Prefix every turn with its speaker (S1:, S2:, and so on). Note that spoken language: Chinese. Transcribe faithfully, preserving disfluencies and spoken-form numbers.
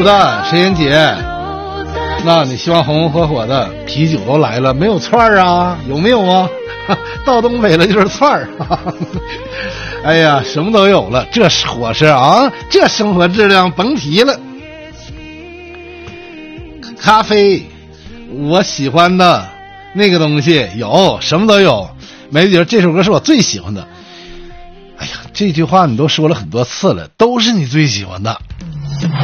S1: 的神仙姐，那你希望红红火火的，啤酒都来了，没有串儿啊？有没有啊？到东北了就是串儿。哎呀，什么都有了，这伙食啊，这生活质量甭提了。咖啡，我喜欢的那个东西有，什么都有。梅子姐，这首歌是我最喜欢的。哎呀，这句话你都说了很多次了，都是你最喜欢的。